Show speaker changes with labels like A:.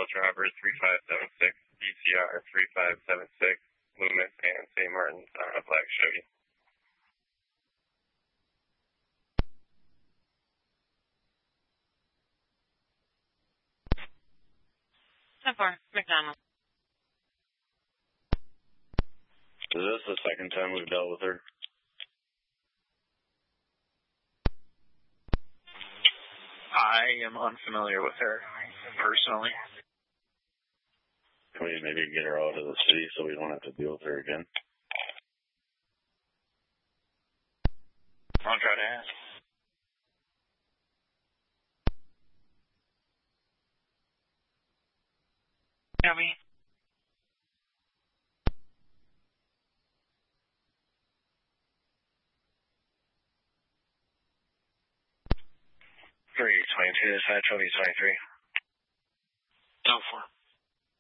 A: driver 3576, DCR 3576, Loomis and St. Martin's on a black Chevy.
B: 10-4, McDonald.
C: Is this the second time we've dealt with her?
D: I am unfamiliar with her, personally.
C: Can we maybe get her out of the city so we don't have to deal with her again?
D: I'll try to ask.
B: Copy.
D: Three 22 dispatch, OB 23.
E: 10-4.